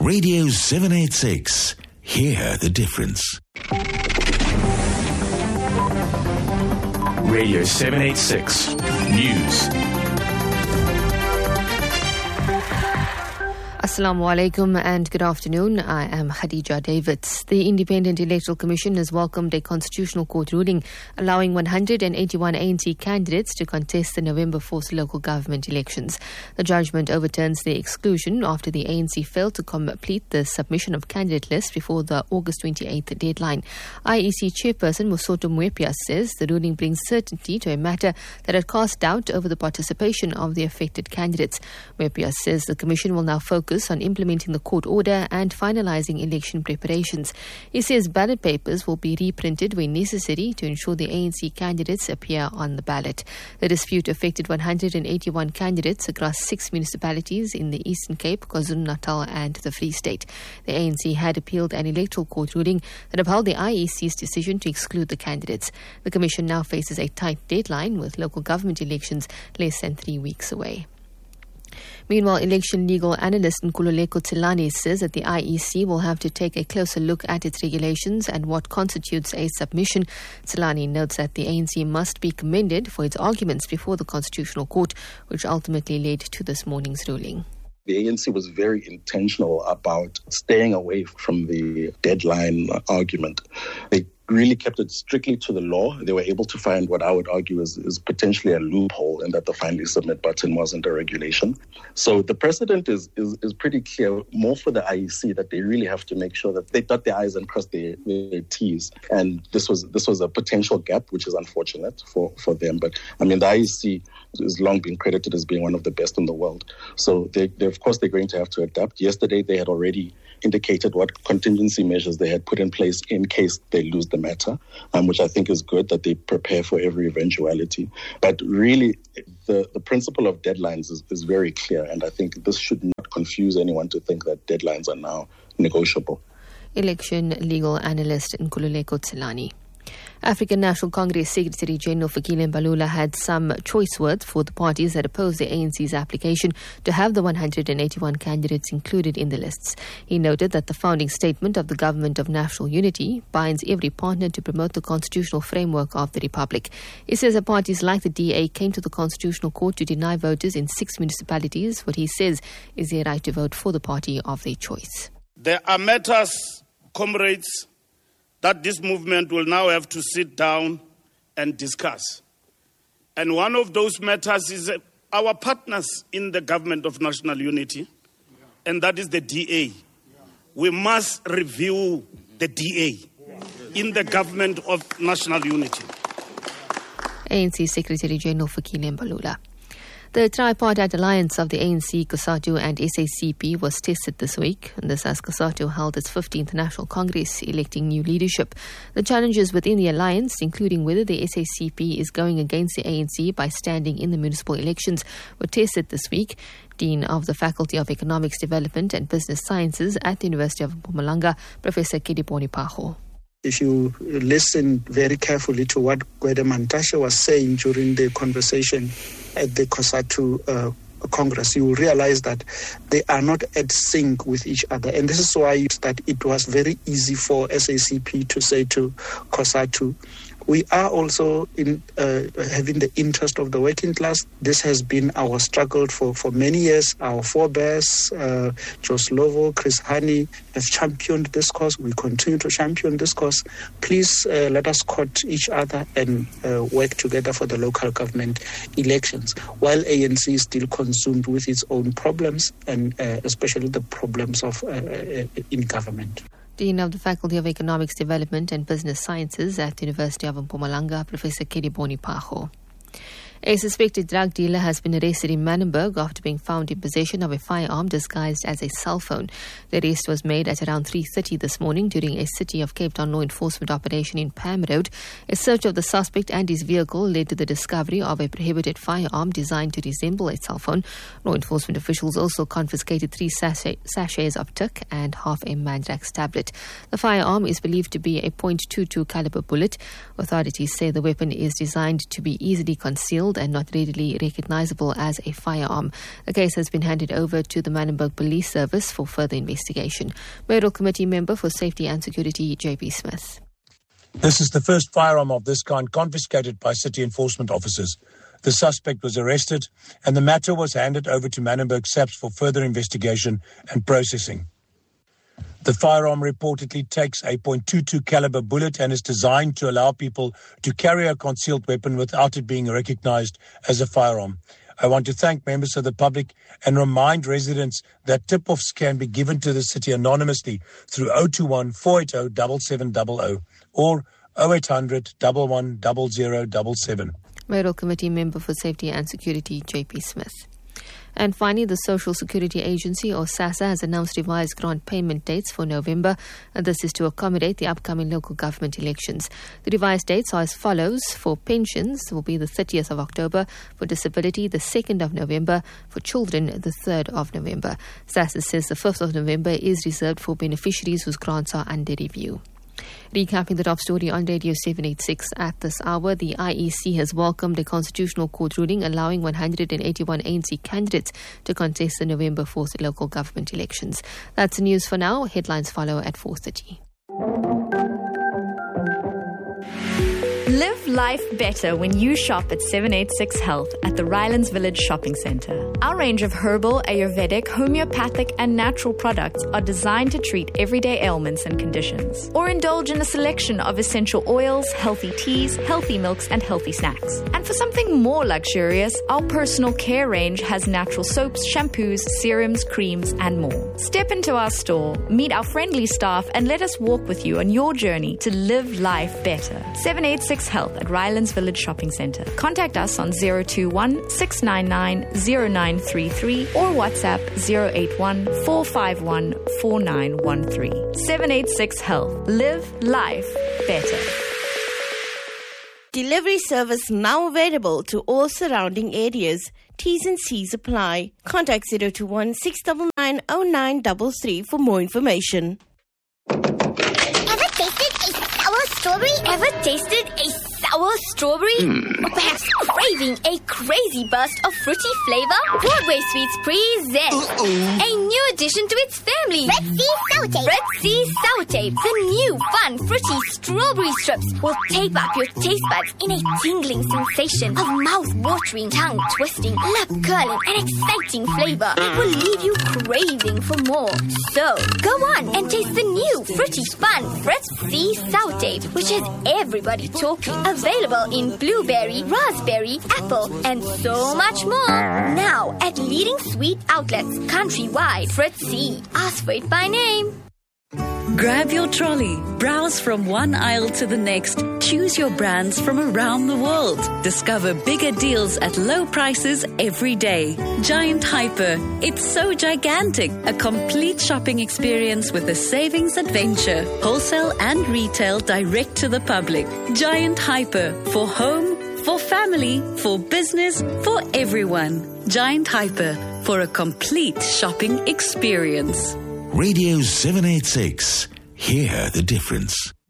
Radio 786. Hear the difference. Radio 786 News. Assalamu alaikum and good afternoon. I am Khadija Davids. The Independent Electoral Commission has welcomed a Constitutional Court ruling allowing 181 ANC candidates to contest the November 4th local government elections. The judgment overturns the exclusion after the ANC failed to complete the submission of candidate lists before the August 28th deadline. IEC Chairperson Mosotho Mwepia says the ruling brings certainty to a matter that had cast doubt over the participation of the affected candidates. Mwepia says the Commission will now focus on implementing the court order and finalizing election preparations. He says ballot papers will be reprinted when necessary to ensure the ANC candidates appear on the ballot. The dispute affected 181 candidates across 6 municipalities in the Eastern Cape, KwaZulu-Natal and the Free State. The ANC had appealed an electoral court ruling that upheld the IEC's decision to exclude the candidates. The Commission now faces a tight deadline with local government elections less than 3 weeks away. Meanwhile, election legal analyst Nkululeko Tselane says that the IEC will have to take a closer look at its regulations and what constitutes a submission. Tselane notes that the ANC must be commended for its arguments before the Constitutional Court, which ultimately led to this morning's ruling. The ANC was very intentional about staying away from the deadline argument. They really kept it strictly to the law. They were able to find what I would argue is potentially a loophole in that the finally submit button wasn't a regulation. So the precedent is pretty clear, more for the IEC, that they really have to make sure that they dot their I's and cross their T's. And this was a potential gap, which is unfortunate for them. But I mean, the IEC has long been credited as being one of the best in the world. So they of course, they're going to have to adapt. Yesterday, they had already indicated what contingency measures they had put in place in case they lose the matter, which I think is good, that they prepare for every eventuality. But really, the principle of deadlines is very clear, and I think this should not confuse anyone to think that deadlines are now negotiable. Election legal analyst Nkululeko Tselane. African National Congress Secretary General Fikile Mbalula had some choice words for the parties that oppose the ANC's application to have the 181 candidates included in the lists. He noted that the founding statement of the Government of National Unity binds every partner to promote the constitutional framework of the Republic. He says that parties like the DA came to the Constitutional Court to deny voters in 6 municipalities what he says is their right to vote for the party of their choice. There are matters, comrades, that this movement will now have to sit down and discuss. And one of those matters is our partners in the Government of National Unity, and that is the DA. We must review the DA in the Government of National Unity. ANC Secretary General Fikile Mbalula. The tripartite alliance of the ANC, COSATU and SACP was tested this week, and this as COSATU held its 15th National Congress, electing new leadership. The challenges within the alliance, including whether the SACP is going against the ANC by standing in the municipal elections, were tested this week. Dean of the Faculty of Economics Development and Business Sciences at the University of Mpumalanga, Professor Kedibone Pakgo. If you listen very carefully to what Gwede Mantashe was saying during the conversation at the COSATU Congress, you will realize that they are not at sync with each other. And this is why that it was very easy for SACP to say to COSATU, we are also in having the interest of the working class. This has been our struggle for many years. Our forebears, Jos Lovo, Chris Hani, have championed this cause. We continue to champion this cause. Please let us court each other and work together for the local government elections, while ANC is still consumed with its own problems, and especially the problems of in government. Dean of the Faculty of Economics Development and Business Sciences at the University of Mpumalanga, Professor Kedibone Pakgo. A suspected drug dealer has been arrested in Manenberg after being found in possession of a firearm disguised as a cell phone. The arrest was made at around 3:30 this morning during a City of Cape Town law enforcement operation in Pam Road. A search of the suspect and his vehicle led to the discovery of a prohibited firearm designed to resemble a cell phone. Law enforcement officials also confiscated 3 sachets of tuk and half a Mandrax tablet. The firearm is believed to be a .22 caliber bullet. Authorities say the weapon is designed to be easily concealed concealed and not readily recognizable as a firearm. The case has been handed over to the Manenberg Police Service for further investigation. Mayoral Committee Member for Safety and Security, JP Smith. This is the first firearm of this kind confiscated by city enforcement officers. The suspect was arrested and the matter was handed over to Manenberg SAPS for further investigation and processing. The firearm reportedly takes a .22 caliber bullet and is designed to allow people to carry a concealed weapon without it being recognized as a firearm. I want to thank members of the public and remind residents that tip-offs can be given to the city anonymously through 021 480 7700 or 0800 11 0077. Mayoral Committee Member for Safety and Security, JP Smith. And finally, the Social Security Agency, or SASSA, has announced revised grant payment dates for November, and this is to accommodate the upcoming local government elections. The revised dates are as follows. For pensions, will be the 30th of October. For disability, the 2nd of November. For children, the 3rd of November. SASSA says the 5th of November is reserved for beneficiaries whose grants are under review. Recapping the top story on Radio 786 at this hour, the IEC has welcomed a Constitutional Court ruling allowing 181 ANC candidates to contest the November 4th local government elections. That's the news for now. Headlines follow at 4:30. Live life better when you shop at 786 Health at the Rylands Village Shopping Centre. Our range of herbal, Ayurvedic, homeopathic and natural products are designed to treat everyday ailments and conditions. Or indulge in a selection of essential oils, healthy teas, healthy milks and healthy snacks. And for something more luxurious, our personal care range has natural soaps, shampoos, serums, creams and more. Step into our store, meet our friendly staff and let us walk with you on your journey to live life better. 786 Health at Rylands Village Shopping Centre. Contact us on 021 699 0933 or WhatsApp 081 451 4913. 786 Health. Live life better. Delivery service now available to all surrounding areas. T's and C's apply. Contact 021 699 0933 for more information. Ever tasted a sour strawberry? Ever tasted a sour strawberry? Or perhaps craving a crazy burst of fruity flavor? Broadway Sweets presents a new addition to its family. Red Sea Sour Tape. Red Sea Sour Tape. The new fun fruity strawberry strips will tape up your taste buds in a tingling sensation of mouth-watering, tongue-twisting, lip-curling and exciting flavor. It will leave you craving for more. So, go on and taste the new fruity fun Red Sea Sour Tape, which has everybody talking. Available in blueberry, raspberry, apple, and so much more. Now at leading sweet outlets countrywide. Fritz C. Ask for it by name. Grab your trolley, browse from one aisle to the next, choose your brands from around the world. Discover bigger deals at low prices every day. Giant Hyper, it's so gigantic. A complete shopping experience with a savings adventure. Wholesale and retail direct to the public. Giant Hyper, for home, for family, for business, for everyone. Giant Hyper, for a complete shopping experience. Radio 786. Hear the difference.